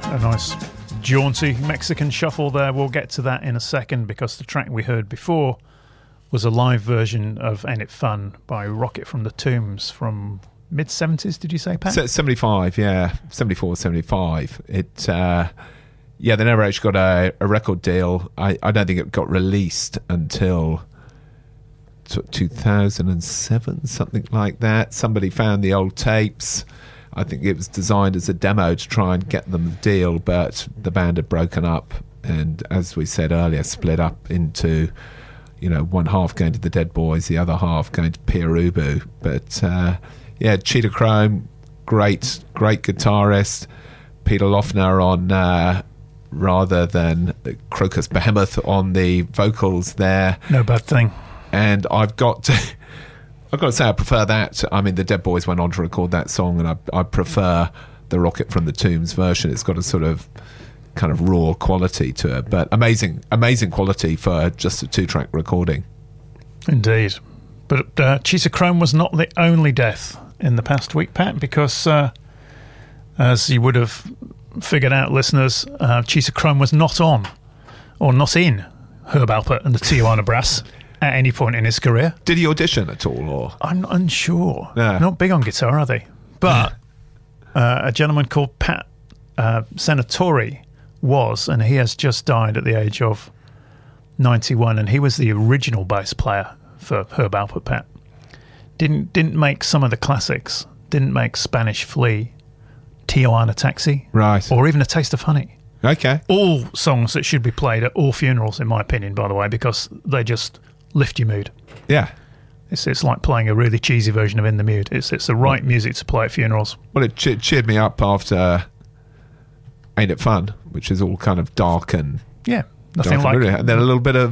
A nice jaunty Mexican shuffle there. We'll get to that in a second because the track we heard before was a live version of Ain't It Fun by Rocket from the Tombs from mid-70s, did you say, Pat? 75, yeah. 74, 75. It, they never actually got a record deal. I don't think it got released until 2007, something like that. Somebody found the old tapes. I think it was designed as a demo to try and get them the deal, but the band had broken up and, as we said earlier, split up into, one half going to the Dead Boys, the other half going to Pere Ubu. But, Cheetah Chrome, great guitarist. Peter Lofner on rather than Crocus Behemoth on the vocals there. No bad thing. And I've got to say I prefer that. I mean, the Dead Boys went on to record that song, and I prefer the Rocket from the Tombs version. It's got a sort of kind of raw quality to it, but amazing quality for just a 2-track recording. Indeed. But Cheetah Chrome was not the only death in the past week, Pat, because as you would have figured out, listeners, Cheetah Chrome was not on, or not in, Herb Alpert and the Tijuana Brass at any point in his career. Did he audition at all? Or I'm unsure. Yeah. Not big on guitar, are they? But a gentleman called Pat Senatori was, and he has just died at the age of 91, and he was the original bass player for Herb Alpert, Pat. Didn't make some of the classics. Didn't make Spanish Flea, Tijuana Taxi, right, or even A Taste of Honey. Okay. All songs that should be played at all funerals, in my opinion, by the way, because they just lift your mood. Yeah. It's like playing a really cheesy version of In the Mood. It's the right music to play at funerals. Well, it cheered me up after Ain't It Fun, which is all kind of dark and nothing like. And then a little bit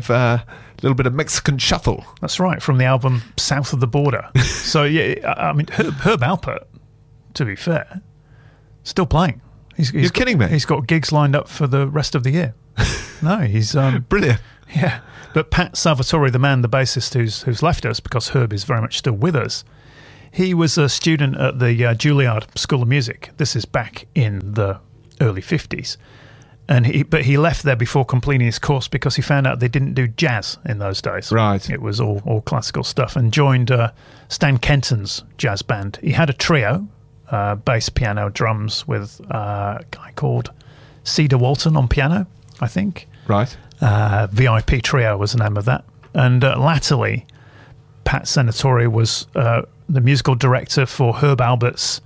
of Mexican shuffle. That's right, from the album South of the Border. So I mean, Herb Alpert, to be fair, still playing. You're kidding me? He's got gigs lined up for the rest of the year. No, he's brilliant. Yeah, but Pat Salvatore, the man, the bassist who's left us because Herb is very much still with us, he was a student at the Juilliard School of Music. This is back in the early 50s. But he left there before completing his course because he found out they didn't do jazz in those days. Right. It was all classical stuff, and joined Stan Kenton's jazz band. He had a trio, bass, piano, drums, with a guy called Cedar Walton on piano, I think. Right. VIP Trio was the name of that. And latterly, Pat Senatori was the musical director for Herb Alpert's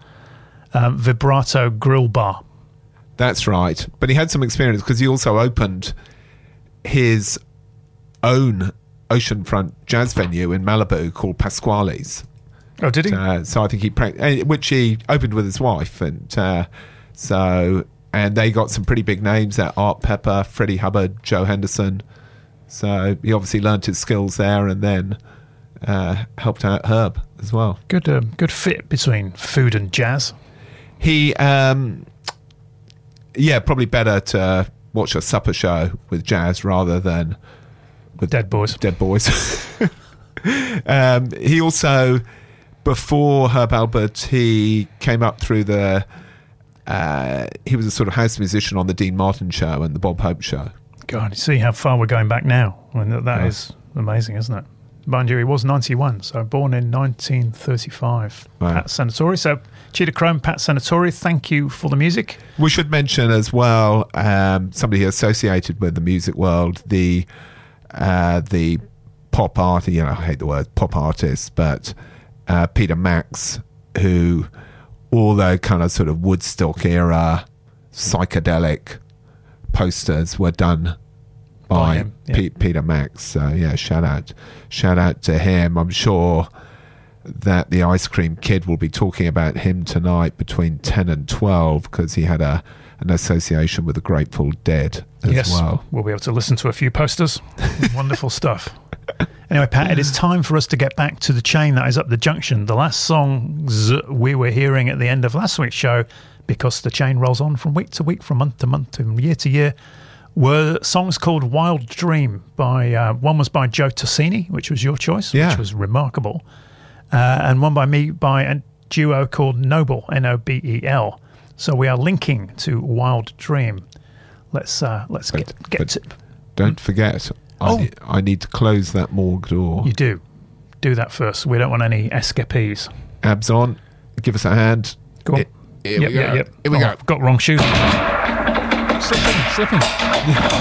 Vibrato Grill Bar. That's right. But he had some experience because he also opened his own oceanfront jazz venue in Malibu called Pasquale's. Oh, did he? So I think which he opened with his wife. And and they got some pretty big names there: Art Pepper, Freddie Hubbard, Joe Henderson. So he obviously learned his skills there, and then helped out Herb as well. Good fit between food and jazz. He, probably better to watch a supper show with jazz rather than with Dead Boys. He also, before Herb Alpert, he came up through he was a sort of house musician on the Dean Martin Show and the Bob Hope Show. God, you see how far we're going back now. I mean, that is amazing, isn't it? Mind you, he was 91, so born in 1935. Wow. Pat Senatori. So, Cheetah Chrome, Pat Senatori, thank you for the music. We should mention as well, somebody associated with the music world, the pop artist, I hate the word pop artist, but Peter Max, who all the kind of sort of Woodstock era psychedelic posters were done by him, Peter Max. So shout out to him. I'm sure that the Ice Cream Kid will be talking about him tonight between 10 and 12 because he had an association with the Grateful Dead as well. We'll be able to listen to a few posters. Wonderful stuff. Anyway, Pat, it is time for us to get back to the chain that is up the junction. The last songs we were hearing at the end of last week's show, because the chain rolls on from week to week, from month to month, from year to year, were songs called Wild Dream. One was by Joe Tossini, which was your choice, which was remarkable, and one by me by a duo called Nobel, Nobel. So we are linking to Wild Dream. Let's get to... Don't forget, I need to close that morgue door. You do. Do that first. We don't want any escapees. Abs on. Give us a hand. Go on. Here we go. Here we go. Got wrong shoes. Slipping.